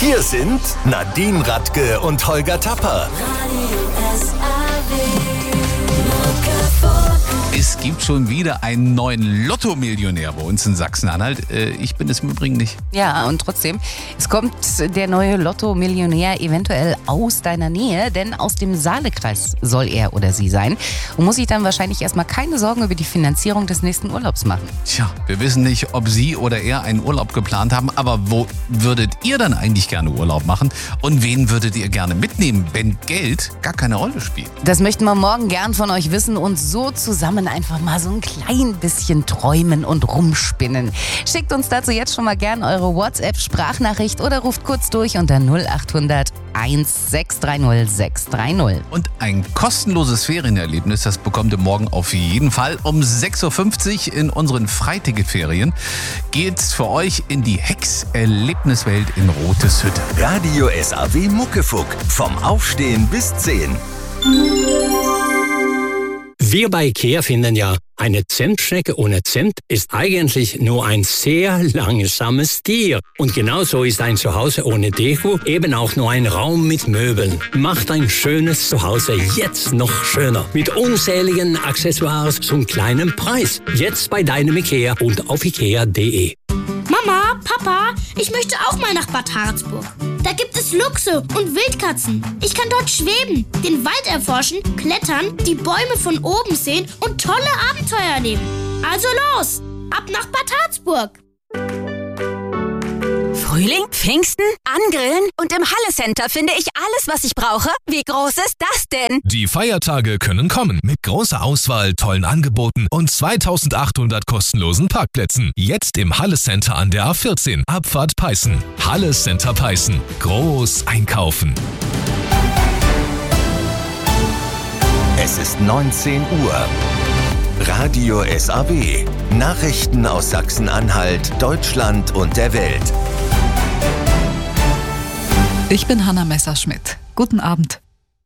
Hier sind Nadine Radke und Holger Tapper. Es gibt schon wieder einen neuen Lotto-Millionär bei uns in Sachsen-Anhalt. Ich bin es im Übrigen nicht. Ja, und trotzdem, es kommt der neue Lotto-Millionär eventuell aus deiner Nähe, denn aus dem Saalekreis soll er oder sie sein und muss sich dann wahrscheinlich erstmal keine Sorgen über die Finanzierung des nächsten Urlaubs machen. Tja, wir wissen nicht, ob Sie oder er einen Urlaub geplant haben, aber wo würdet ihr dann eigentlich gerne Urlaub machen? Und wen würdet ihr gerne mitnehmen, wenn Geld gar keine Rolle spielt? Das möchten wir morgen gern von euch wissen und so zusammen einfach mal so ein klein bisschen träumen und rumspinnen. Schickt uns dazu jetzt schon mal gern eure WhatsApp-Sprachnachricht oder ruft kurz durch unter 0800 1630 630. Und ein kostenloses Ferienerlebnis, das bekommt ihr morgen auf jeden Fall. Um 6.50 Uhr in unseren Freitageferien geht's für euch in die Hex-Erlebniswelt in Roteshütte. Radio SAW Muckefuck. Vom Aufstehen bis 10. Wir bei IKEA finden ja, eine Zentschnecke ohne Zimt ist eigentlich nur ein sehr langsames Tier. Und genauso ist ein Zuhause ohne Deko eben auch nur ein Raum mit Möbeln. Macht ein schönes Zuhause jetzt noch schöner. Mit unzähligen Accessoires zum kleinen Preis. Jetzt bei deinem IKEA und auf ikea.de. Mama, Papa, ich möchte auch mal nach Bad Harzburg. Da gibt es Luchse und Wildkatzen. Ich kann dort schweben, den Wald erforschen, klettern, die Bäume von oben sehen und tolle Abenteuer erleben. Also los, ab nach Bad Harzburg. Frühling, Pfingsten, Angrillen und im Halle-Center finde ich alles, was ich brauche. Wie groß ist das denn? Die Feiertage können kommen mit großer Auswahl, tollen Angeboten und 2800 kostenlosen Parkplätzen. Jetzt im Halle-Center an der A14, Abfahrt Peißen. Halle-Center Peißen. Groß einkaufen. Es ist 19 Uhr. Radio SAW. Nachrichten aus Sachsen-Anhalt, Deutschland und der Welt. Ich bin Hanna Messerschmidt. Guten Abend.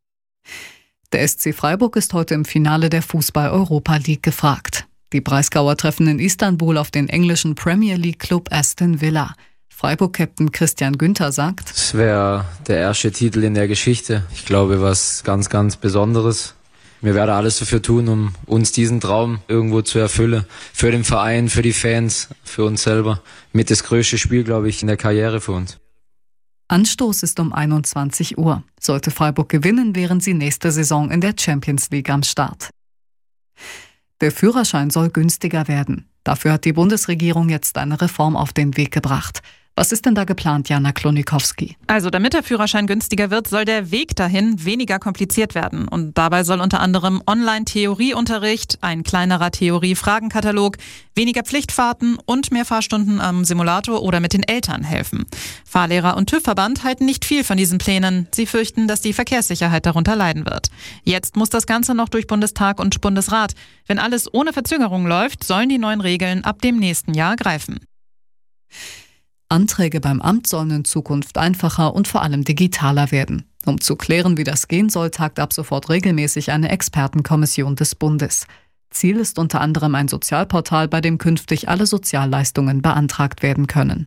Der SC Freiburg ist heute im Finale der Fußball-Europa League gefragt. Die Breisgauer treffen in Istanbul auf den englischen Premier League-Club Aston Villa. Freiburg-Captain Christian Günther sagt: Es wäre der erste Titel in der Geschichte. Ich glaube, was ganz, ganz Besonderes. Wir werden alles dafür tun, um uns diesen Traum irgendwo zu erfüllen. Für den Verein, für die Fans, für uns selber. Mit das größte Spiel, glaube ich, in der Karriere für uns. Anstoß ist um 21 Uhr. Sollte Freiburg gewinnen, wären sie nächste Saison in der Champions League am Start. Der Führerschein soll günstiger werden. Dafür hat die Bundesregierung jetzt eine Reform auf den Weg gebracht. Was ist denn da geplant, Jana Klonikowski? Also damit der Führerschein günstiger wird, soll der Weg dahin weniger kompliziert werden. Und dabei soll unter anderem Online-Theorieunterricht, ein kleinerer Theorie-Fragenkatalog, weniger Pflichtfahrten und mehr Fahrstunden am Simulator oder mit den Eltern helfen. Fahrlehrer und TÜV-Verband halten nicht viel von diesen Plänen. Sie fürchten, dass die Verkehrssicherheit darunter leiden wird. Jetzt muss das Ganze noch durch Bundestag und Bundesrat. Wenn alles ohne Verzögerung läuft, sollen die neuen Regeln ab dem nächsten Jahr greifen. Anträge beim Amt sollen in Zukunft einfacher und vor allem digitaler werden. Um zu klären, wie das gehen soll, tagt ab sofort regelmäßig eine Expertenkommission des Bundes. Ziel ist unter anderem ein Sozialportal, bei dem künftig alle Sozialleistungen beantragt werden können.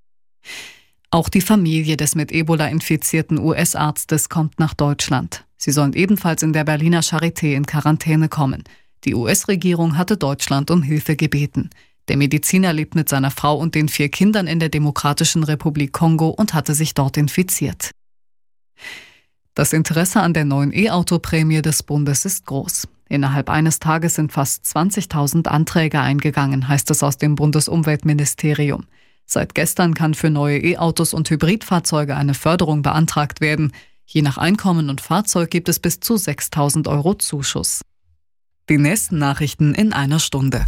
Auch die Familie des mit Ebola infizierten US-Arztes kommt nach Deutschland. Sie sollen ebenfalls in der Berliner Charité in Quarantäne kommen. Die US-Regierung hatte Deutschland um Hilfe gebeten. Der Mediziner lebt mit seiner Frau und den 4 Kindern in der Demokratischen Republik Kongo und hatte sich dort infiziert. Das Interesse an der neuen E-Auto-Prämie des Bundes ist groß. Innerhalb eines Tages sind fast 20.000 Anträge eingegangen, heißt es aus dem Bundesumweltministerium. Seit gestern kann für neue E-Autos und Hybridfahrzeuge eine Förderung beantragt werden. Je nach Einkommen und Fahrzeug gibt es bis zu 6.000 € Zuschuss. Die nächsten Nachrichten in einer Stunde.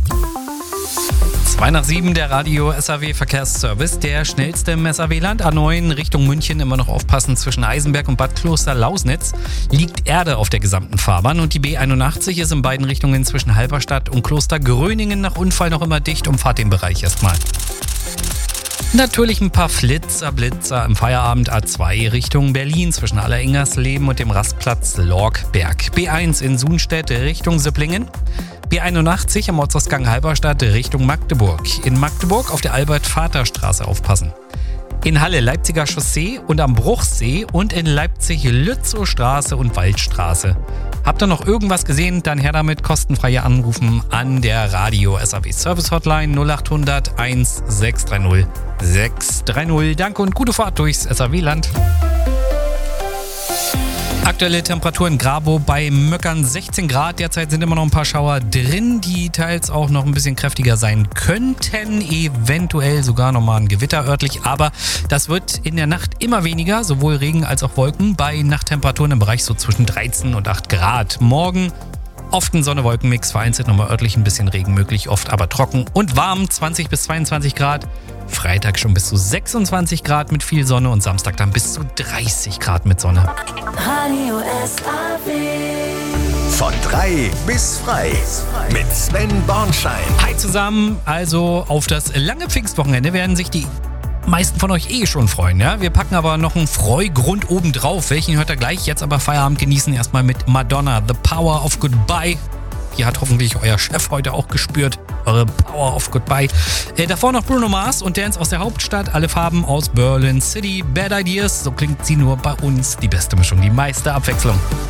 6:02, der Radio SAW Verkehrsservice, der schnellste im SAW-Land. A9 Richtung München, immer noch aufpassen, zwischen Eisenberg und Bad Kloster-Lausnitz liegt Erde auf der gesamten Fahrbahn und die B81 ist in beiden Richtungen zwischen Halberstadt und Klostergröningen nach Unfall noch immer dicht. Umfahrt den Bereich erstmal. Natürlich ein paar Blitzer im Feierabend. A2 Richtung Berlin zwischen Allerengersleben und dem Rastplatz Lorkberg. B1 in Sunstedt Richtung Sipplingen. B81 am Ortsausgang Halberstadt Richtung Magdeburg. In Magdeburg auf der Albert-Vater-Straße aufpassen. In Halle Leipziger Chaussee und am Bruchsee und in Leipzig Lützowstraße und Waldstraße. Habt ihr noch irgendwas gesehen? Dann her damit, kostenfreie Anrufen an der Radio SAW Service Hotline 0800 1630 630. Danke und gute Fahrt durchs SAW-Land. Aktuelle Temperatur in Grabow bei Möckern 16 Grad. Derzeit sind immer noch ein paar Schauer drin, die teils auch noch ein bisschen kräftiger sein könnten. Eventuell sogar nochmal ein Gewitter örtlich. Aber das wird in der Nacht immer weniger, sowohl Regen als auch Wolken. Bei Nachttemperaturen im Bereich so zwischen 13 und 8 Grad. Morgen oft ein Sonne-Wolken-Mix, vereinzelt nochmal örtlich ein bisschen Regen möglich, oft aber trocken und warm, 20 bis 22 Grad. Freitag schon bis zu 26 Grad mit viel Sonne und Samstag dann bis zu 30 Grad mit Sonne. Radio SAW. Von 3 bis frei. Mit Sven Bornschein. Hi zusammen, also auf das lange Pfingstwochenende werden sich die meisten von euch schon freuen. Ja? Wir packen aber noch einen Freugrund oben drauf. Welchen hört ihr gleich? Jetzt aber Feierabend genießen. Erstmal mit Madonna, The Power of Goodbye. Die hat hoffentlich euer Chef heute auch gespürt. Eure Power of Goodbye. Davor noch Bruno Mars und Dance aus der Hauptstadt. Alle Farben aus Berlin City. Bad Ideas, so klingt sie nur bei uns. Die beste Mischung, die meiste Abwechslung.